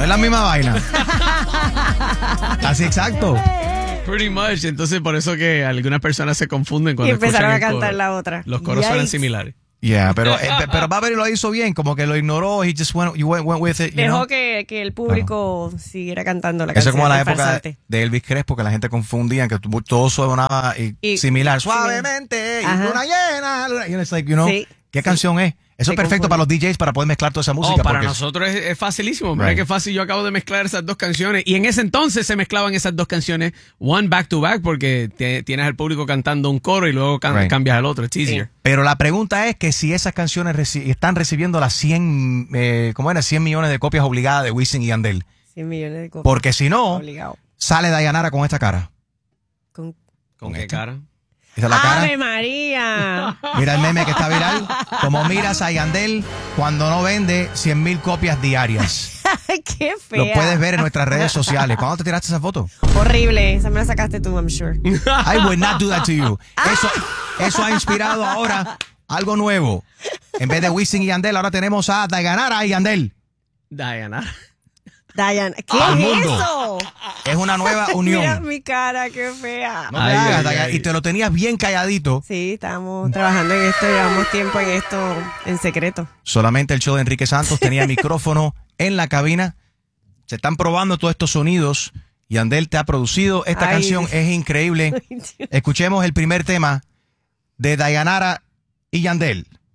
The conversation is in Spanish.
Es la misma vaina. Así exacto. Pretty much. Entonces, por eso que algunas personas se confunden cuando Y empezaron escuchan a el cantar coro. la otra. Los coros suenan Yikes. similares. Yeah, pero Baberi lo hizo bien, como que lo ignoró. He just went with it. Dejó que el público siguiera cantando la Eso canción. es como la del época farsante. de Elvis Crespo, que la gente confundía, que todo sonaba Y- similar. sí. Suavemente, y Ajá. luna llena. You know, it's like, you know, Sí. ¿qué canción es? Eso es Se perfecto confunde. para los DJs para poder mezclar toda esa música. Para porque nosotros es facilísimo. Mira Right. qué fácil. Yo acabo de mezclar esas dos canciones. Y en ese entonces se mezclaban esas dos canciones, one back to back, porque tienes al público cantando un coro y luego Right. cambias al otro. It's easier. Pero la pregunta es que si esas canciones están recibiendo las 100, 100 millones de copias obligadas de Wisin y Yandel. 100 millones de copias. Porque si no, Obligado. sale Dayanara con esta cara. Con... ¿Con qué cara? Esa es la cara. ¡Ave María! Mira el meme que está viral. Como miras a Yandel cuando no vende 100,000 copias diarias. ¡Ay, qué fea! Lo puedes ver en nuestras redes sociales. ¿Cuándo te tiraste esa foto? Horrible. Esa me la sacaste tú, I'm sure. I would not do that to you. Eso ha inspirado ahora algo nuevo. En vez de Wisin y Yandel, ahora tenemos a Dayanara y Yandel. Diana. Diane, ¿qué Al es mundo. eso? Es una nueva unión. Mira mi cara, qué fea. No me Ay, hagas, ay, Dayan. ay. Y te lo tenías bien calladito. Sí, estamos trabajando en esto, llevamos tiempo en esto en secreto. Solamente el show de Enrique Santos tenía micrófono en la cabina. Se están probando todos estos sonidos. Yandel te ha producido. Esta Ay. canción es increíble. Ay, Dios. Escuchemos el primer tema de Dayanara y Yandel.